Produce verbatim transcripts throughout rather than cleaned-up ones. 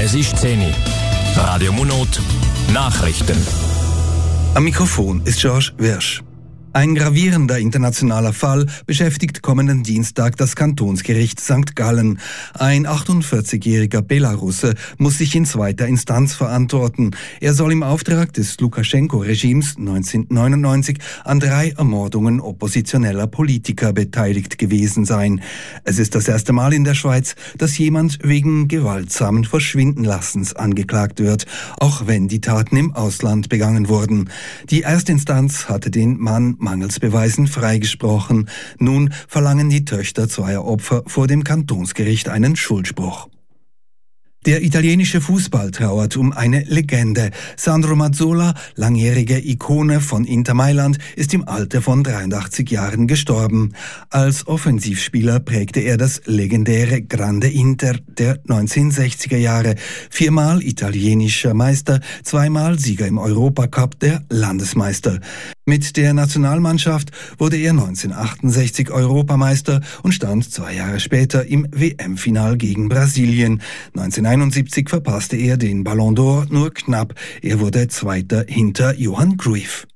Es ist zehn Uhr. Radio Munot, Nachrichten. Am Mikrofon ist George Wirsch. Ein gravierender internationaler Fall beschäftigt kommenden Dienstag das Kantonsgericht Sankt Gallen. Ein achtundvierzigjähriger Belarusse muss sich in zweiter Instanz verantworten. Er soll im Auftrag des Lukaschenko-Regimes neunzehnhundertneunundneunzig an drei Ermordungen oppositioneller Politiker beteiligt gewesen sein. Es ist das erste Mal in der Schweiz, dass jemand wegen gewaltsamen Verschwindenlassens angeklagt wird, auch wenn die Taten im Ausland begangen wurden. Die Erstinstanz hatte den Mann mangels Beweisen freigesprochen. Nun verlangen die Töchter zweier Opfer vor dem Kantonsgericht einen Schuldspruch. Der italienische Fußball trauert um eine Legende. Sandro Mazzola, langjährige Ikone von Inter Mailand, ist im Alter von dreiundachtzig Jahren gestorben. Als Offensivspieler prägte er das legendäre Grande Inter der neunzehnhundertsechziger Jahre. Viermal italienischer Meister, zweimal Sieger im Europacup, der Landesmeister. Mit der Nationalmannschaft wurde er neunzehnhundertachtundsechzig Europameister und stand zwei Jahre später im W M-Final gegen Brasilien. neunzehnhunderteinundsiebzig verpasste er den Ballon d'Or nur knapp. Er wurde Zweiter hinter Johann Cruyff.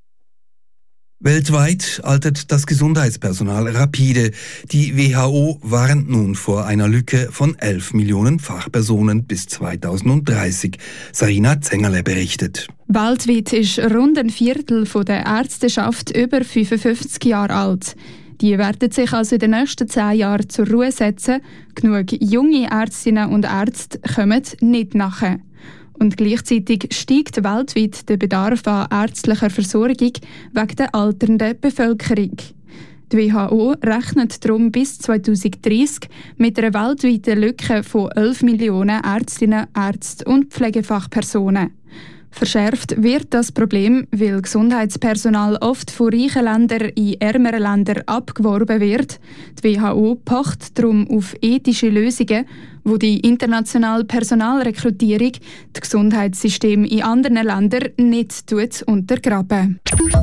Weltweit altert das Gesundheitspersonal rapide. Die W H O warnt nun vor einer Lücke von elf Millionen Fachpersonen bis zweitausenddreißig. Sarina Zengerle berichtet. Weltweit ist rund ein Viertel der Ärzteschaft über fünfundfünfzig Jahre alt. Die werden sich also in den nächsten zehn Jahren zur Ruhe setzen. Genug junge Ärztinnen und Ärzte kommen nicht nachher. Und gleichzeitig steigt weltweit der Bedarf an ärztlicher Versorgung wegen der alternden Bevölkerung. Die W H O rechnet darum bis zweitausenddreißig mit einer weltweiten Lücke von elf Millionen Ärztinnen, Ärzte und Pflegefachpersonen. Verschärft wird das Problem, weil Gesundheitspersonal oft von reichen Ländern in ärmere Länder abgeworben wird. Die W H O pocht darum auf ethische Lösungen, wo die internationale Personalrekrutierung das Gesundheitssystem in anderen Ländern nicht untergraben.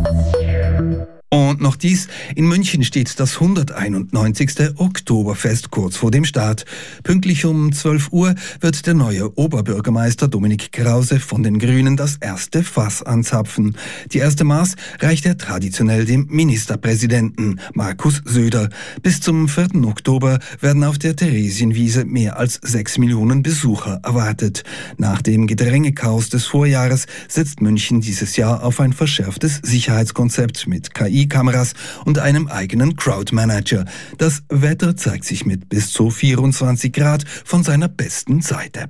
Und noch dies, in München steht das hunderteinundneunzigste Oktoberfest kurz vor dem Start. Pünktlich um zwölf Uhr wird der neue Oberbürgermeister Dominik Krause von den Grünen das erste Fass anzapfen. Die erste Maß reicht er traditionell dem Ministerpräsidenten Markus Söder. Bis zum vierten Oktober werden auf der Theresienwiese mehr als sechs Millionen Besucher erwartet. Nach dem Gedrängechaos des Vorjahres setzt München dieses Jahr auf ein verschärftes Sicherheitskonzept mit K I-Kameras und einem eigenen Crowdmanager. Das Wetter zeigt sich mit bis zu vierundzwanzig Grad von seiner besten Seite.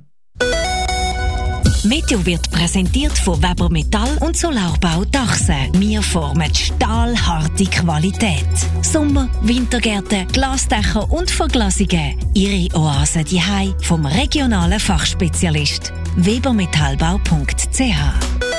Meteo wird präsentiert von Weber Metall und Solarbau Dachse. Wir formen stahlharte Qualität. Sommer-, Wintergärten, Glasdächer und Verglasungen. Ihre Oase daheim vom regionalen Fachspezialist. webermetallbau punkt c h.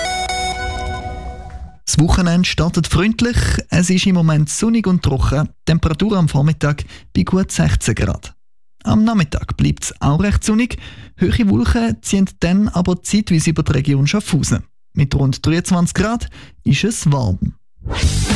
Das Wochenende startet freundlich. Es ist im Moment sonnig und trocken. Temperatur am Vormittag bei gut sechzehn Grad. Am Nachmittag bleibt es auch recht sonnig. Hohe Wolken ziehen dann aber zeitweise über die Region Schaffhausen. Mit rund dreiundzwanzig Grad ist es warm.